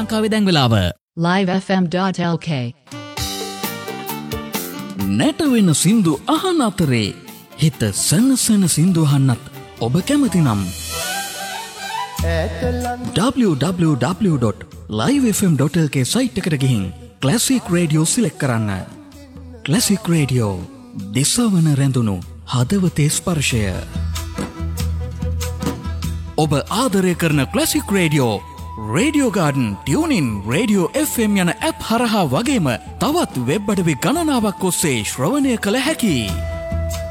ලංකාවේ දැන් වෙලාව livefm.lk නැට වෙන සින්දු අහන අතරේ හිත සනසන සින්දු අහන්නත් ඔබ කැමති නම් www.livefm.lk සයිට් එකට ගිහින් ක්ලාසික් රේඩියෝ සිලෙක්ට් කරන්න. ක්ලාසික් රේඩියෝ දිසවන රැඳුණු හදවතේ ස්පර්ශය. ඔබ ආදරය කරන classic radio radio garden tuning radio FM යන ඇප් හරහා වගේම තවත් වෙබ් අඩවි ගණනාවක් ඔස්සේ ශ්‍රවණය කළ හැකි.